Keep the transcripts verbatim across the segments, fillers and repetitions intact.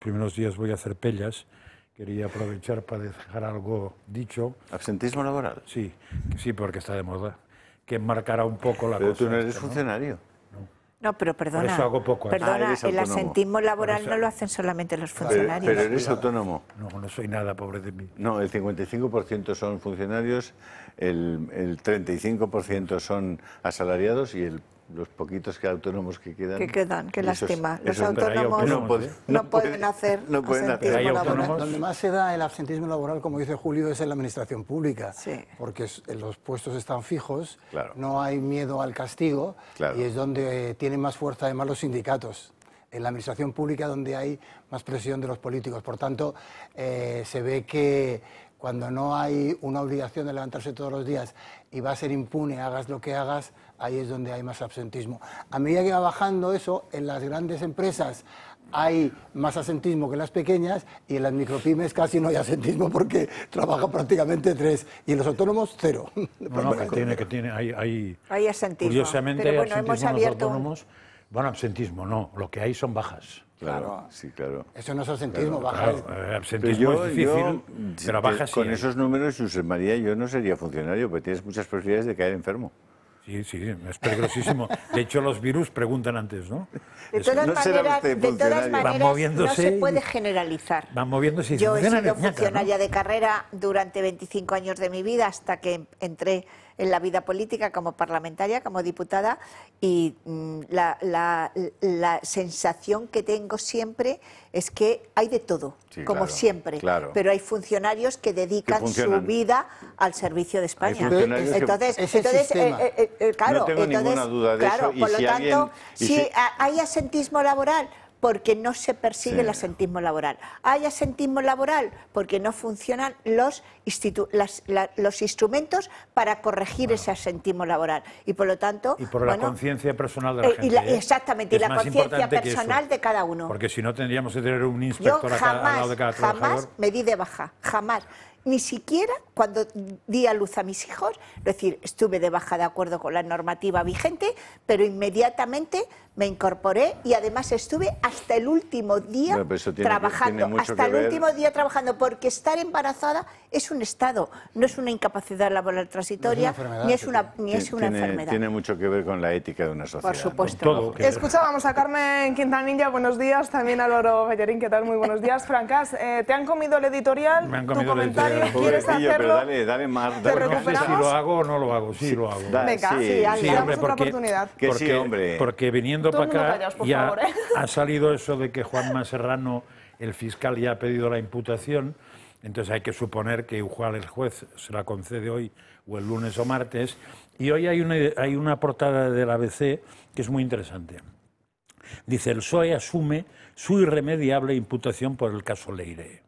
primeros días voy a hacer pellas, quería aprovechar para dejar algo dicho. ¿Absentismo laboral? Sí, sí, porque está de moda, que marcará un poco la Pero cosa. tú no eres esta, ¿no? funcionario. No, pero perdona, Por eso hago poco. perdona, Ah, el autónomo. absentismo laboral Eso- no lo hacen solamente los Pero, funcionarios. pero eres autónomo. No, no soy nada, pobre de mí. No, el cincuenta y cinco por ciento son funcionarios, el, el treinta y cinco por ciento son asalariados y el, los poquitos que autónomos que quedan... Que quedan, qué esos- lástima. Los esos- pero hay autónomos autónomos, no, ¿eh? no pueden hacer no pueden hacer. absentismo Hay laboral. autónomos. Donde más se da el absentismo laboral, como dice Julio, es en la administración pública, Sí. porque es- los puestos están fijos, Claro. no hay miedo al castigo, Claro. y es donde tienen más fuerza además los sindicatos. En la administración pública donde hay más presión de los políticos. Por tanto, eh, se ve que cuando no hay una obligación de levantarse todos los días y va a ser impune, hagas lo que hagas, ahí es donde hay más absentismo. A medida que va bajando eso, en las grandes empresas hay más absentismo que en las pequeñas y en las micropymes casi no hay absentismo porque trabajan prácticamente tres y en los autónomos cero. No, no, que tiene, que tiene, hay, hay, Hay absentismo. curiosamente Pero hay bueno, hemos absentismo en los abierto un- autónomos. Bueno, absentismo no, lo que hay son bajas. Claro, Claro. sí, claro. Eso no es absentismo, baja. Claro, eh, Pero absentismo yo, es difícil, yo, pero eh, bajas sí con hay. esos números, José María, yo no sería funcionario, porque tienes muchas posibilidades de caer enfermo. Sí, sí, es peligrosísimo. De hecho, los virus preguntan antes, ¿no? De Es- todas no será maneras, usted de todas funcionario. maneras Van no moviéndose se y- puede generalizar. Van moviéndose y Yo he funcionan sido ñaca, ¿no? funcionaria de carrera durante veinticinco años de mi vida hasta que entré en la vida política como parlamentaria, como diputada, y mm, la, la- la sensación que tengo siempre es que hay de todo, Sí, como claro, siempre, claro. pero hay funcionarios que dedican Que su funcionan. vida al servicio de España. funcionarios que- Entonces, Es el entonces sistema. eh, eh, eh, claro, No tengo entonces, ninguna duda de claro, eso, y por lo si tanto, alguien- y si si- a- hay asentismo laboral porque no se persigue Sí. el asentismo laboral. Hay asentismo laboral porque no funcionan los, institu- las- la- los instrumentos para corregir ese asentismo laboral. Y por lo tanto... Y por la bueno, conciencia personal de la eh, gente. y la- ¿eh? exactamente, y Es la más conciencia importante que eso. personal de cada uno. Porque si no tendríamos que tener un Yo inspector a cada- al lado jamás, de cada jamás trabajador. me di de baja, jamás. Ni siquiera cuando di a luz a mis hijos, es decir, estuve de baja de acuerdo con la normativa vigente, pero inmediatamente me incorporé y además estuve hasta el último día Bueno, pero eso tiene que- trabajando, tiene mucho hasta que el ver- último día trabajando, porque estar embarazada es un estado, no es una incapacidad laboral transitoria, enfermedad, ni es sí, una, ni es una tiene, enfermedad. tiene mucho que ver con la ética de una sociedad. Por supuesto. Todo, que- Escuchábamos a Carmen Quintanilla, buenos días, también a Álvaro Bellerín, ¿qué tal? Muy buenos días. Francas, eh, ¿te han comido el editorial? Me han ¿Tu comido el comentario? editorial. ¿Quieres Pobrecillo, hacerlo? pero dale, dale más. ¿Te dale No más. sé si recuperamos? lo hago o no lo hago. Sí, lo hago. Da- Venga, sí, sí, hazle, Sí, damos hombre, otra porque, oportunidad. Que sí, porque, hombre. porque viniendo Todo para el mundo acá callaos, por ya favor, ¿eh? ha salido eso de que Juanma Serrano, el fiscal, ya ha pedido la imputación, entonces hay que suponer que igual el juez se la concede hoy o el lunes o martes, y hoy hay una, hay una portada del A B C que es muy interesante. Dice, el P S O E asume su irremediable imputación por el caso Leire.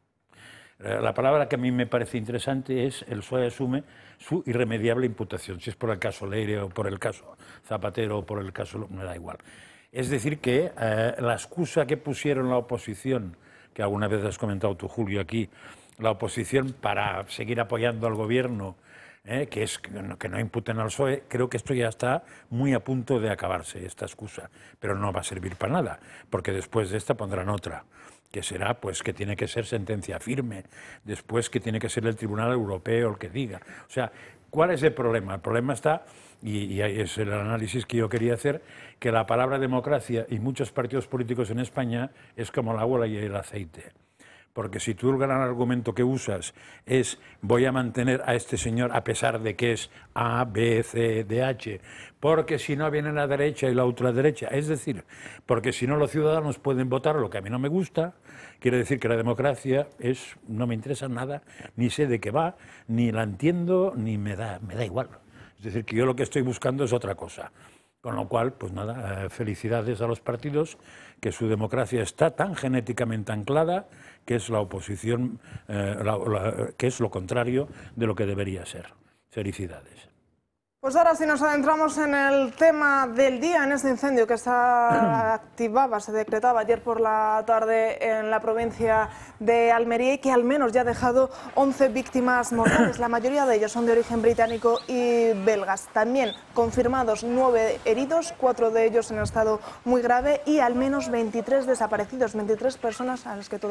La palabra que a mí me parece interesante es el P S O E asume su irremediable imputación, si es por el caso Leire o por el caso Zapatero o por el caso... me da igual. Es decir que eh, la excusa que pusieron la oposición, que alguna vez has comentado tú, Julio, aquí, la oposición para seguir apoyando al gobierno, eh, que es que no, que no imputen al P S O E, creo que esto ya está muy a punto de acabarse, esta excusa, pero no va a servir para nada, porque después de esta pondrán otra, que será pues que tiene que ser sentencia firme, después que tiene que ser el Tribunal Europeo el que diga. O sea, ¿cuál es el problema? El problema está, y, y ahí es el análisis que yo quería hacer, que la palabra democracia y muchos partidos políticos en España es como la agua y el aceite. Porque si tú el gran argumento que usas es voy a mantener a este señor a pesar de que es A, B, C, D, H, porque si no viene la derecha y la ultraderecha, es decir, porque si no los ciudadanos pueden votar lo que a mí no me gusta, quiere decir que la democracia es no me interesa nada, ni sé de qué va, ni la entiendo, ni me da, me da igual. Es decir, que yo lo que estoy buscando es otra cosa. Con lo cual, pues nada, eh, felicidades a los partidos, que su democracia está tan genéticamente anclada que es la oposición, eh, la, la, que es lo contrario de lo que debería ser. Felicidades. Pues ahora sí nos adentramos en el tema del día, en este incendio que se activaba, se decretaba ayer por la tarde en la provincia de Almería y que al menos ya ha dejado once víctimas mortales. La mayoría de ellos son de origen británico y belgas. También confirmados nueve heridos, cuatro de ellos en estado muy grave y al menos veintitrés desaparecidos, veintitrés personas a las que todavía